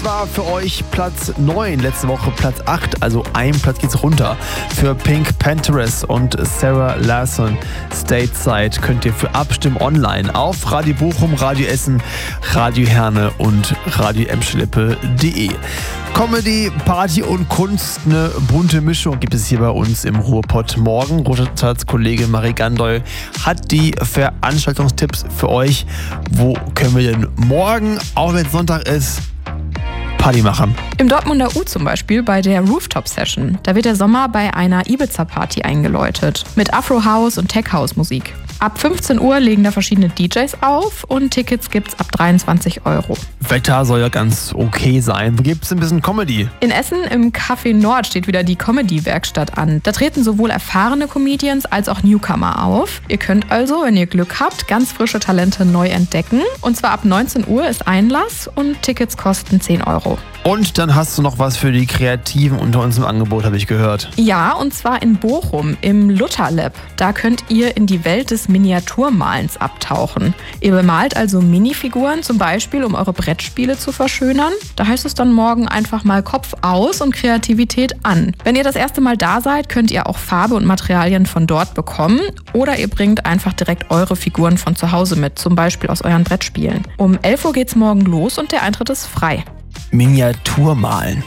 war für euch Platz 9, letzte Woche Platz 8, also ein Platz geht's runter. Für Pink Panthers und Sarah Larsson. Stateside könnt ihr für abstimmen online auf Radio Bochum, Radio Essen, Radio Herne und Radio Emschlippe.de. Comedy, Party und Kunst, eine bunte Mischung gibt es hier bei uns im Ruhrpott. Morgen Ruhrpotts Kollegin Marie Gandoy hat die Veranstaltungstipps für euch. Wo können wir denn morgen, auch wenn es Sonntag ist, Party machen? Im Dortmunder U zum Beispiel bei der Rooftop-Session. Da wird der Sommer bei einer Ibiza-Party eingeläutet. Mit Afro-House und Tech-House-Musik. Ab 15 Uhr legen da verschiedene DJs auf und Tickets gibt's ab 23 Euro. Wetter soll ja ganz okay sein. Wo gibt's ein bisschen Comedy? In Essen im Café Nord steht wieder die Comedy-Werkstatt an. Da treten sowohl erfahrene Comedians als auch Newcomer auf. Ihr könnt also, wenn ihr Glück habt, ganz frische Talente neu entdecken. Und zwar ab 19 Uhr ist Einlass und Tickets kosten 10 Euro. Und dann hast du noch was für die Kreativen unter uns im Angebot, habe ich gehört. Ja, und zwar in Bochum im Luther Lab. Da könnt ihr in die Welt des Miniaturmalens abtauchen. Ihr bemalt also Minifiguren zum Beispiel, um eure Brettspiele zu verschönern. Da heißt es dann morgen einfach mal Kopf aus und Kreativität an. Wenn ihr das erste Mal da seid, könnt ihr auch Farbe und Materialien von dort bekommen. Oder ihr bringt einfach direkt eure Figuren von zu Hause mit, zum Beispiel aus euren Brettspielen. Um 11 Uhr geht's morgen los und der Eintritt ist frei. Miniaturmalen.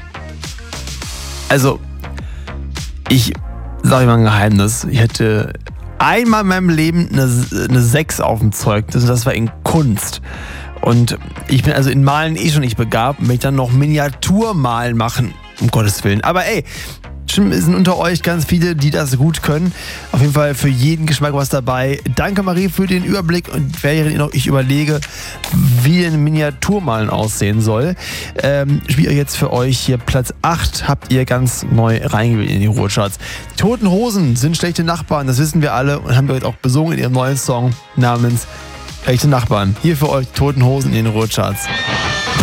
Also, ich sage mal ein Geheimnis. Ich hätte einmal in meinem Leben eine 6 auf dem Zeugnis. Das war in Kunst. Und ich bin also in Malen schon nicht begabt. Möchte dann noch Miniaturmalen machen. Um Gottes Willen. Aber ey, bestimmt sind unter euch ganz viele, die das gut können. Auf jeden Fall für jeden Geschmack was dabei. Danke Marie für den Überblick und während ich überlege, wie ein Miniaturmalen aussehen soll, spiele ich jetzt für euch hier Platz 8, habt ihr ganz neu reingewählt in die Ruhrcharts. Toten Hosen sind schlechte Nachbarn, das wissen wir alle und haben wir heute auch besungen in ihrem neuen Song namens Schlechte Nachbarn. Hier für euch Toten Hosen in den Ruhrcharts.